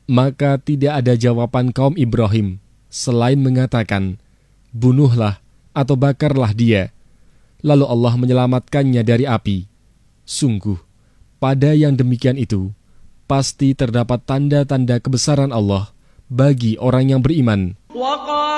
Maka tidak ada jawaban kaum Ibrahim selain mengatakan, bunuhlah atau bakarlah dia. Lalu Allah menyelamatkannya dari api. Sungguh, pada yang demikian itu, pasti terdapat tanda-tanda kebesaran Allah bagi orang yang beriman.